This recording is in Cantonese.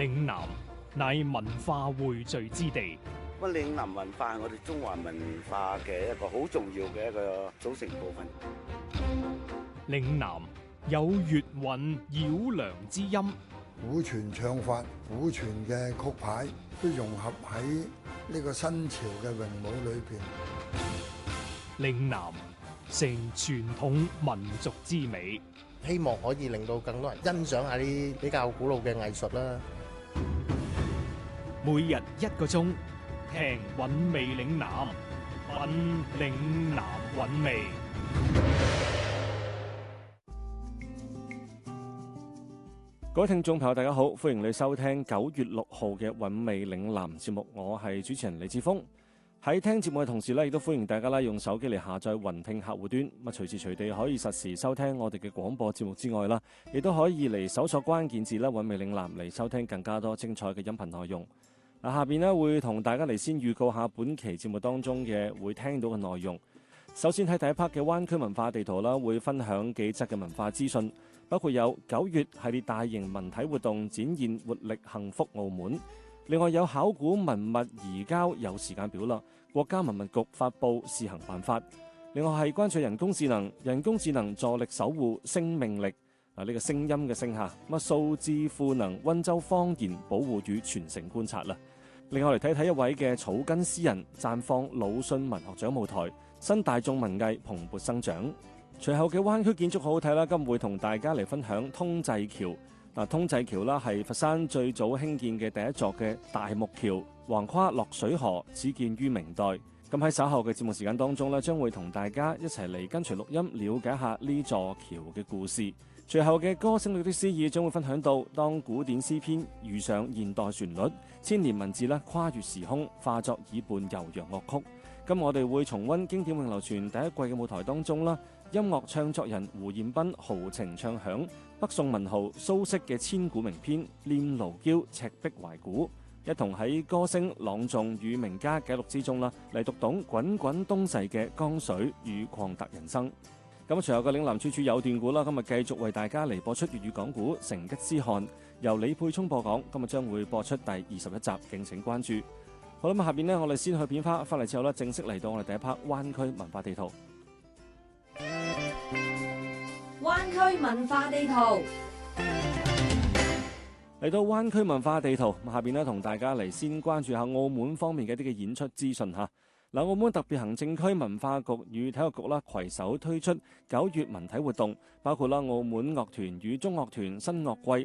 嶺南乃文化匯聚之地。 咁嶺南文化係我哋中華文化嘅一個好重要嘅一個組成部分。 嶺南有粵韻繞梁之音， 古傳唱法、古傳嘅曲牌都融合喺呢個新潮嘅詠舞裏邊。 嶺南成傳統民族之美， 希望可以令到更多人欣賞下啲比較古老嘅藝術啦。 每日1個鐘，聽韻味嶺南，品嶺南韻味。 各位聽眾朋友大家好，歡迎你收聽9月6號嘅韻味嶺南節目，我係主持人李志峰。喺聽節目嘅同時亦都歡迎大家用手機嚟下載雲聽客戶端，隨時隨地可以實時收聽我哋嘅廣播節目之外亦都可以嚟搜索關鍵字韻味嶺南嚟收聽更加多精彩嘅音頻內容。下邊會同大家嚟先預告下本期節目當中嘅會聽到嘅內容。首先喺第一 part 嘅灣區文化地圖會分享幾則嘅文化資訊，包括有9月系列大型文體活動展現活力幸福澳門。另外有考古文物移交有時間表啦，國家文物局發布試行辦法。另外係關注人工智能，人工智能助力守護生命力。呢個聲音嘅聲下，數字賦能溫州方言保護與傳承觀察啦。另外嚟睇睇一位嘅草根詩人綻放魯迅文學獎舞台，新大眾文藝蓬勃生長。隨後嘅灣區建築好好睇啦，今會同大家嚟分享通濟橋。通濟橋係佛山最早興建嘅第一座嘅大木橋，橫跨落水河，始建於明代。咁喺稍後嘅節目時間當中將會同大家一齊嚟跟隨錄音，了解下呢座橋嘅故事。隨後嘅歌聲裏的詩意將會分享到，當古典詩篇遇上現代旋律，千年文字跨越時空，化作耳畔悠揚樂曲。咁我哋會重溫經典永流傳第一季嘅舞台當中音樂創作人胡彥斌豪情唱響北宋文豪蘇軾嘅千古名篇《念奴嬌·赤壁懷古》，一同喺歌聲朗誦與名家記錄之中嚟讀懂滾滾東逝嘅江水與曠達人生。咁隨後嘅嶺南處處有段故今日繼續為大家嚟播出粵語講古《成吉思汗》，由李佩聰播講，今日將會播出第21集，敬請關注。好啦，下邊我哋先去片花，翻嚟之後正式嚟到我哋第一 part 灣區文化地圖。 灣區文化地圖嚟到灣區文化地圖，下邊同大家嚟先關注下澳門方面嘅一啲嘅演出資訊吓。澳門特別行政區文化局與體育局攜手推出9月文體活動，包括澳門樂團與中樂團新樂季